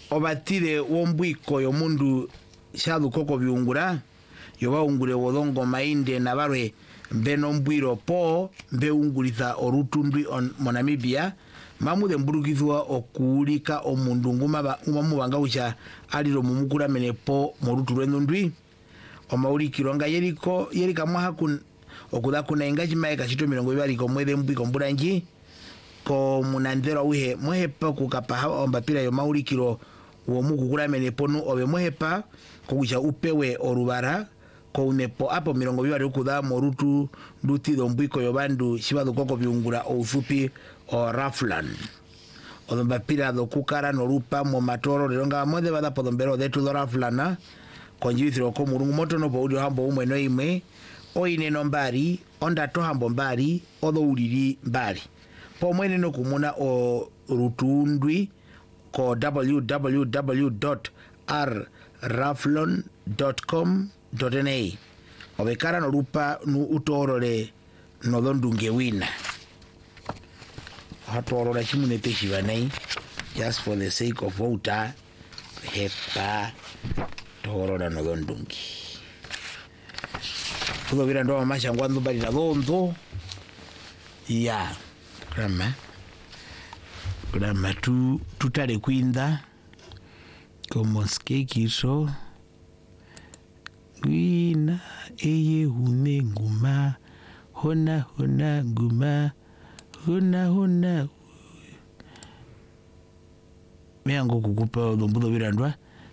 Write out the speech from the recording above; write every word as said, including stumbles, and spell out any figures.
obatire wombwiko yomundu shadu koko biungura yoba ungure wodongo mainde nabarwe mbeno mbwiro po mbe unguriza orutundwi on Monamibia mamude mburugizwa okulika omundu nguma umamubanga ucha aliro mumukura menepo morutulwendo ndwi omaulikiro nga yeriko yerika mwahakun okuda kuna ingaji maeka chito mirongo ibali ko mwede mbwiko mburanji ko munandero uhe mwehepa kukapa ombapira yo maulikiro wo mukukura menepo nu obe mwehepa kuja upewe orubara ko unepo apo mirongo ibali ukuda morutu nduti dombwiko yobandu shibado koko biungura oufupi o Raflan odombapira do kukara no rupa mo matoro ronga mode bada podombero de tu do Raflana konjithiro ko murungu moto no bodi hambo umwe no imwe oine no mbari onda to hambo mbari odo uliri mbari po mwene no kumuna o rutundwi ko w w w dot r raflon dot com dot n a obekara no rupa nu utorore no dondunge wina hatorora chimunete shivanai just for the sake of water hepa torora no dondungi todo vira ndo masha ngwandu bali na dondo ya grandma grandma tu tutale kwinda como skekiso wina eye hune nguma hona hona nguma hona hona meango kukupa dombudo virandwa